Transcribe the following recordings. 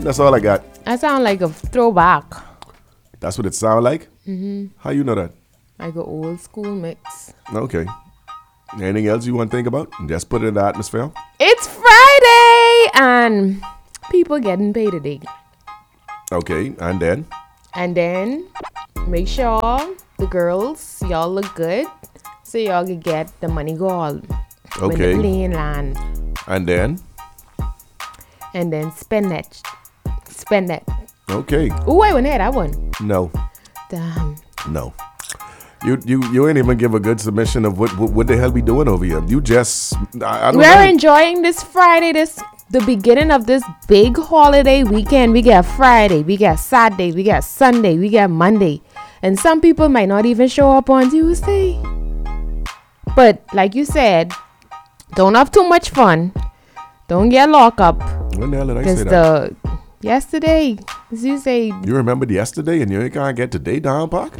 That's all I got. That sound like a throwback. That's what it sound like? How you know that? Like an old school mix. Okay. Anything else you want to think about? Just put it in the atmosphere. It's Friday and people getting paid today. Okay, and then? And then make sure the girls, y'all look good so y'all can get the money goal when Okay. the plane land. And then? And then spend that. Spend that. Okay. Ooh, I went ahead. That one. No. Damn. No. You ain't even give a good submission of what the hell we doing over here. You just I don't We're know. enjoying this Friday, the beginning of this big holiday weekend. We got Friday, we got Saturday, we got Sunday, we got Monday. And some people might not even show up on Tuesday. But like you said, don't have too much fun. Don't get locked up. When the hell did I Because say that? yesterday, as you say, You remembered yesterday and you ain't gonna get today down, Park?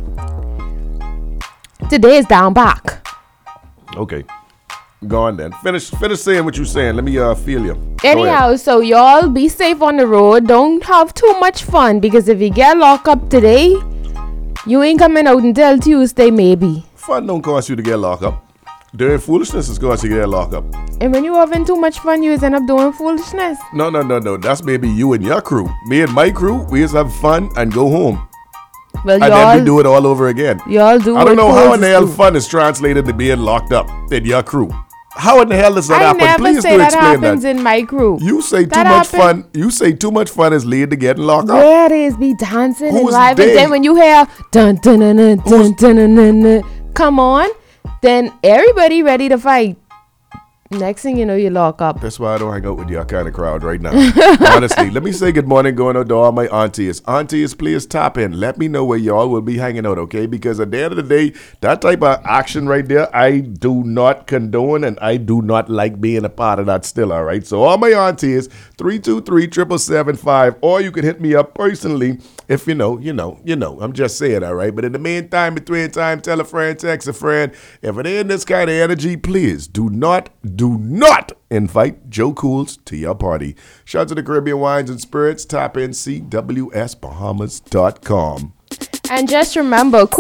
today is down back. Okay. Go on then. Finish saying what you saying. Let me feel you. Go ahead. Anyhow, so y'all be safe on the road. Don't have too much fun because if you get locked up today, you ain't coming out until Tuesday maybe. Fun don't cause you to get locked up. Doing foolishness is cause you to get locked up. And when you having too much fun, you end up doing foolishness. No. That's maybe you and your crew. Me and my crew, we just have fun and go home. Well, And then we do it all over again. y'all do I don't what know how in the fools hell do. fun is translated to being locked up in your crew. How in the hell does that I happen? never Please say do that explain happens that. in my crew. You say too That much happen- fun. You say too much fun is leading to getting locked up. Yeah, it is. Be dancing and Who's live. they? And then when you hear dun dun dun dun dun dun dun dun dun, come on, then everybody ready to fight. Next thing you know, you lock up. That's why I don't hang out with your kind of crowd right now. Honestly, let me say good morning going out to all my aunties. Aunties, please tap in. Let me know where y'all will be hanging out, okay? Because at the end of the day, that type of action right there, I do not condone and I do not like being a part of that still, all right? So all my aunties, 323-775, or you can hit me up personally if you know. I'm just saying, all right? But in the meantime, between time, tell a friend, text a friend. If it ain't this kind of energy, please do not invite Joe Cools to your party. Shout out to the Caribbean Wines and Spirits. Tap in CWSBahamas.com. And just remember,